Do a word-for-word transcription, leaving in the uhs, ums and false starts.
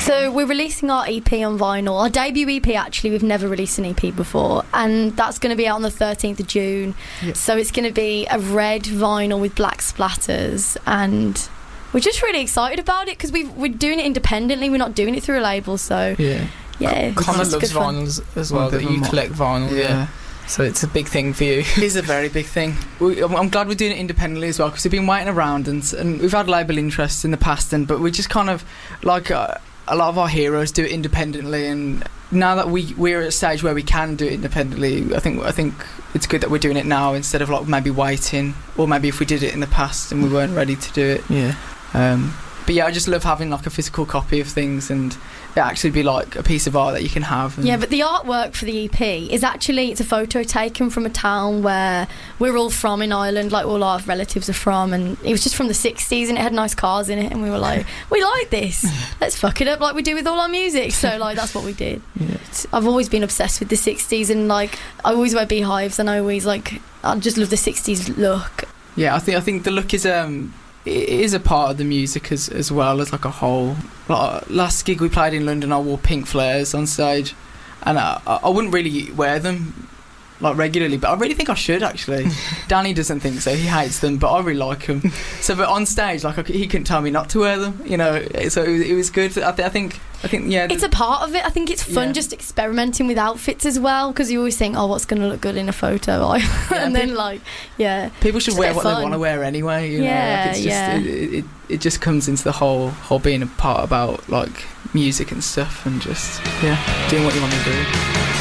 So we're releasing our E P on vinyl. Our debut E P, actually, we've never released an E P before, and that's going to be out on the thirteenth of June. Yep. So it's going to be a red vinyl with black splatters, and we're just really excited about it because we're doing it independently. We're not doing it through a label, so yeah. Yeah, Connor loves vinyls as well. That you collect vinyl, yeah. yeah. So it's a big thing for you. It is a very big thing. We, I'm glad we're doing it independently as well, because we've been waiting around and, and we've had label interest in the past, and but we just kind of like uh, a lot of our heroes do it independently, and now that we we're at a stage where we can do it independently, I think I think it's good that we're doing it now instead of like maybe waiting, or maybe if we did it in the past and we weren't ready to do it. Yeah. Um, but yeah, I just love having like a physical copy of things, and it actually be like a piece of art that you can have. And yeah, but the artwork for the E P is actually, it's a photo taken from a town where we're all from in Ireland, like all our relatives are from, and it was just from the sixties, and it had nice cars in it, and we were like, we like this, let's fuck it up like we do with all our music. So like that's what we did. Yeah. I've always been obsessed with the sixties, and like I always wear beehives, and I always like I just love the sixties look. Yeah, I think I think the look is um it is a part of the music as as well as like a whole. Like, last gig we played in London, I wore pink flares on stage, and I, I wouldn't really wear them like regularly, but I really think I should actually. Danny doesn't think so; he hates them, but I really like them. So, but on stage, like I, he couldn't tell me not to wear them, you know. So it was, it was good. I, th- I think, I think, yeah. It's a part of it. I think it's fun, yeah. just experimenting with outfits as well, because you always think, oh, what's going to look good in a photo, yeah, and then like, yeah. People should wear what fun. they want to wear anyway. You yeah, know? Like it's just, yeah. It, it, it just comes into the whole whole being a part about like music and stuff, and just yeah, doing what you want to do.